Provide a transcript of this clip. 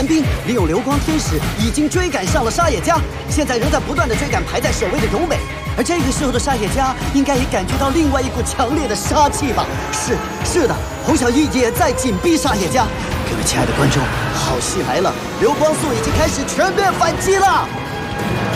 兵，利用流光天使已经追赶上了沙野家，现在仍在不断的追赶排在首位的由美。而这个时候的沙野家应该也感觉到另外一股强烈的杀气吧？是的，洪小一也在紧逼沙野家。各位亲爱的观众，好戏来了，流光速已经开始全面反击了。